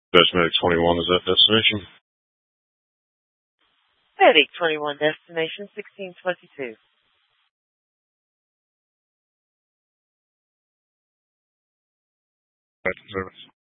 Medic 21 is that destination. Medic 21, destination 1622. Right, service.